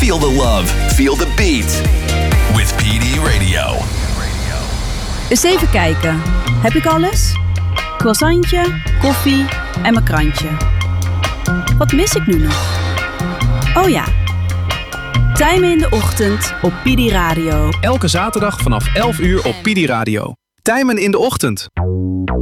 Feel the love, feel the beat. With PD Radio. Eens even kijken. Heb ik alles? Croissantje, koffie en mijn krantje. Wat mis ik nu nog? Oh ja. Tijmen in de ochtend op PD Radio. Elke zaterdag vanaf 11 uur op PD Radio. Tijmen in de ochtend.